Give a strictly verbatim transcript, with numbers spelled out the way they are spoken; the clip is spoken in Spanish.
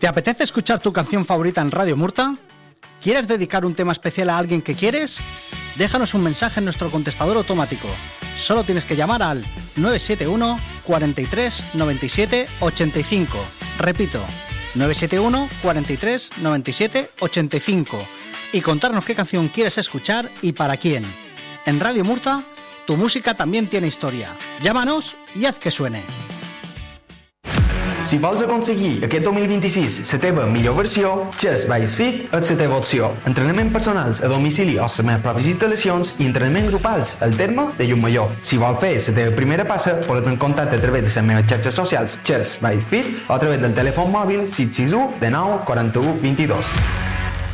¿Te apetece escuchar tu canción favorita en Radio Murta? ¿Quieres dedicar un tema especial a alguien que quieres? Déjanos un mensaje en nuestro contestador automático. Solo tienes que llamar al nueve siete uno, cuarenta y tres, noventa y siete, ochenta y cinco. Repito, nueve siete uno, cuarenta y tres, noventa y siete, ochenta y cinco. Y contarnos qué canción quieres escuchar y para quién. En Radio Murta, tu música también tiene historia. Llámanos y haz que suene. Si vols aconseguir aquest dos mil vint-i-sis la teva millor versió, Chess Base Fit és la teva opció. Entrenament personals a domicili o les meves pròpies instal·lacions i entrenament grupals al terme de Llucmajor. Si vols fer la teva primera passa, pots en contacte a través de les meves xarxes socials Chess Base Fit o a través del telèfon mòbil sis sis u, dinou, quaranta-u, vint-i-dos.